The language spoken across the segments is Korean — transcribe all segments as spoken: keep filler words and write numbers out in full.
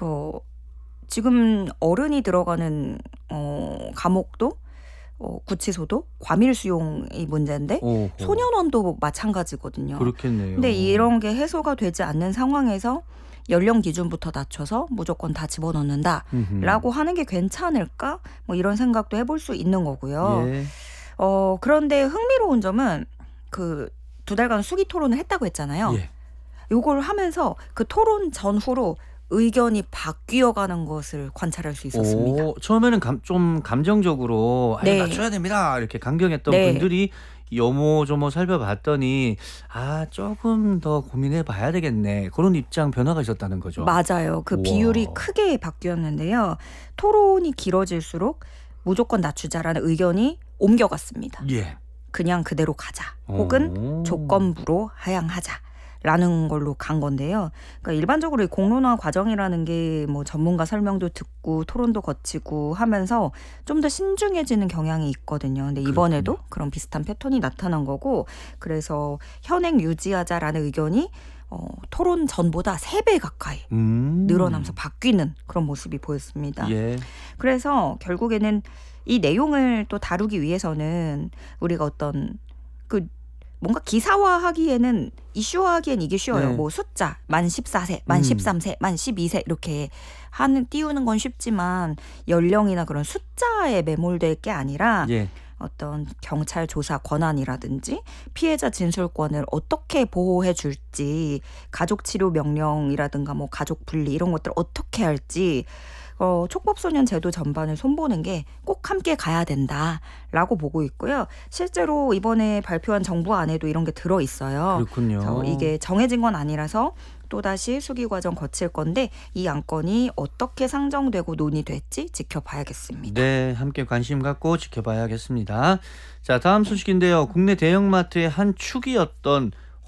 그 지금 어른이 들어가는 어 감옥도 어 구치소도 과밀 수용이 문제인데 오호. 소년원도 마찬가지거든요. 그렇겠네요. 근데 이런 게 해소가 되지 않는 상황에서 연령 기준부터 낮춰서 무조건 다 집어넣는다라고 음흠. 하는 게 괜찮을까? 뭐 이런 생각도 해볼 수 있는 거고요. 예. 어 그런데 흥미로운 점은 그 두 달간 수기 토론을 했다고 했잖아요. 예. 요걸 하면서 그 토론 전후로 의견이 바뀌어가는 것을 관찰할 수 있었습니다. 오, 처음에는 감, 좀 감정적으로 아니, 네. 맞춰야 됩니다 이렇게 강경했던 네. 분들이 요모조모 살펴봤더니 아 조금 더 고민해 봐야 되겠네 그런 입장 변화가 있었다는 거죠. 맞아요. 그 우와. 비율이 크게 바뀌었는데요. 토론이 길어질수록 무조건 낮추자라는 의견이 옮겨갔습니다. 예. 그냥 그대로 가자. 혹은 오. 조건부로 하향하자라는 걸로 간 건데요. 그러니까 일반적으로 이 공론화 과정이라는 게 뭐 전문가 설명도 듣고 토론도 거치고 하면서 좀 더 신중해지는 경향이 있거든요. 근데 이번에도 그렇군요. 그런 비슷한 패턴이 나타난 거고 그래서 현행 유지하자라는 의견이 어, 토론 전보다 세 배 가까이 음. 늘어나면서 바뀌는 그런 모습이 보였습니다. 예. 그래서 결국에는 이 내용을 또 다루기 위해서는 우리가 어떤 그 뭔가 기사화하기에는 이슈화하기엔 이게 쉬워요. 네. 뭐 숫자 만 십사 세, 만 음. 십삼 세, 만 십이 세 이렇게 하는 띄우는 건 쉽지만 연령이나 그런 숫자에 매몰될 게 아니라 예. 어떤 경찰 조사 권한이라든지 피해자 진술권을 어떻게 보호해 줄지 가족 치료 명령이라든가 뭐 가족 분리 이런 것들 어떻게 할지 어, 촉법소년 제도 전반을 손보는 게 꼭 함께 가야 된다라고 보고 있고요. 실제로 이번에 발표한 정부안에도 이런 게 들어있어요. 그렇군요. 그래서 이게 정해진 건 아니라서 또다시 수기 과정 거칠 건데 이 안건이 어떻게 상정되고 논의될지 지켜봐야겠습니다. 네, 함께 관심 갖고 지켜봐야겠습니다. 자, 다음 소식인데요. 국내 대형마트의 한 축이었던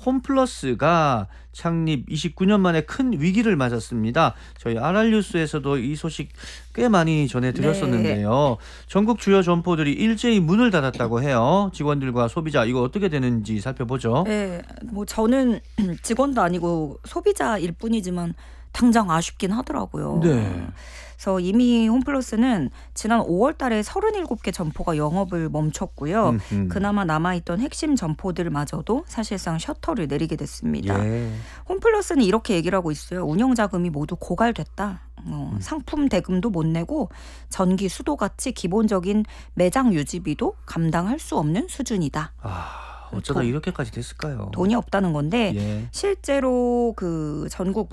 홈플러스가 창립 이십구 년 만에 큰 위기를 맞았습니다. 저희 알알뉴스에서도 이 소식 꽤 많이 전해드렸었는데요. 네. 전국 주요 점포들이 일제히 문을 닫았다고 해요. 직원들과 소비자 이거 어떻게 되는지 살펴보죠. 네, 뭐 저는 직원도 아니고 소비자일 뿐이지만 당장 아쉽긴 하더라고요. 네. 그래서 이미 홈플러스는 지난 오월 달에 서른일곱 개 점포가 영업을 멈췄고요. 음흠. 그나마 남아있던 핵심 점포들마저도 사실상 셔터를 내리게 됐습니다. 예. 홈플러스는 이렇게 얘기를 하고 있어요. 운영자금이 모두 고갈됐다. 어, 음. 상품 대금도 못 내고 전기, 수도 같이 기본적인 매장 유지비도 감당할 수 없는 수준이다. 아, 어쩌다 돈, 이렇게까지 됐을까요? 돈이 없다는 건데 예. 실제로 그 전국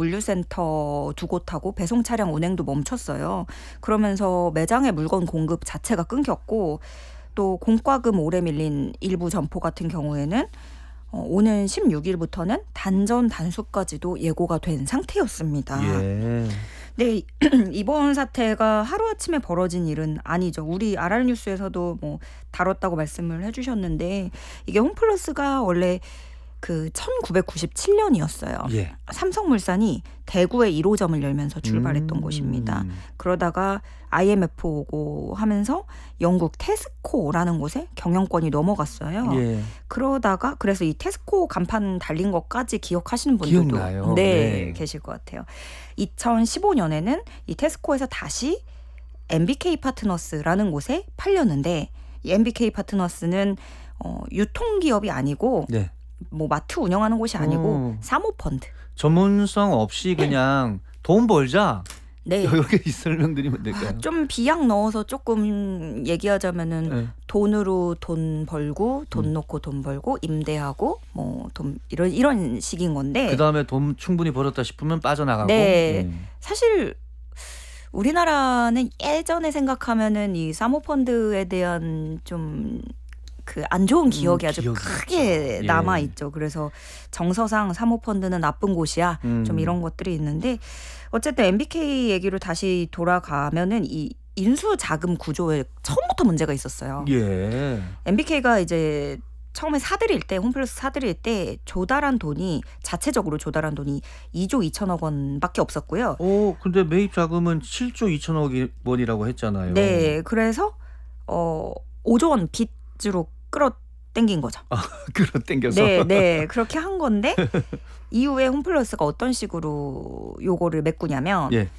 물류센터 두 곳하고 배송 차량 운행도 멈췄어요. 그러면서 매장의 물건 공급 자체가 끊겼고 또 공과금 오래 밀린 일부 점포 같은 경우에는 어, 오는 십육 일부터는 단전 단수까지도 예고가 된 상태였습니다. 예. 네, 이번 사태가 하루아침에 벌어진 일은 아니죠. 우리 알알뉴스에서도 뭐 다뤘다고 말씀을 해주셨는데 이게 홈플러스가 원래 그 천구백구십칠 년이었어요. 예. 삼성물산이 대구에 일 호점을 열면서 출발했던 음. 곳입니다. 그러다가 아이엠에프 오고 하면서 영국 테스코라는 곳에 경영권이 넘어갔어요. 예. 그러다가 그래서 이 테스코 간판 달린 것까지 기억하시는 분들도 기억나요. 네, 네. 계실 것 같아요. 이천십오 년에는 이 테스코에서 다시 엠비케이 파트너스라는 곳에 팔렸는데 이 엠비케이 파트너스는 어, 유통기업이 아니고 네. 뭐 마트 운영하는 곳이 아니고 어. 사모펀드. 전문성 없이 그냥 돈 벌자. 네. 여기 설명드리면 될까요? 아, 좀 비약 넣어서 조금 얘기하자면은 네. 돈으로 돈 벌고 돈 음. 놓고 돈 벌고 임대하고 뭐 돈 이런 이런 식인 건데. 그 다음에 돈 충분히 벌었다 싶으면 빠져나가고. 네. 음. 사실 우리나라는 예전에 생각하면은 이 사모펀드에 대한 좀 그 안 좋은 기억이 음, 아주 기억이 크게 있죠. 남아 예. 있죠. 그래서 정서상 사모펀드는 나쁜 곳이야. 음. 좀 이런 것들이 있는데 어쨌든 엠비케이 얘기로 다시 돌아가면은 이 인수 자금 구조에 처음부터 문제가 있었어요. 예. 엠비케이가 이제 처음에 사들일 때 홈플러스 사들일 때 조달한 돈이 자체적으로 조달한 돈이 이조 이천억 원밖에 없었고요. 오, 근데 매입 자금은 칠조 이천억 원이라고 했잖아요. 네, 그래서 어 오조 원 빚으로 끌어 땡긴 거죠. 아, 끌어 당겨서. 네, 네, 그렇게 한 건데 이후에 홈플러스가 어떤 식으로 요거를 메꾸냐면 예.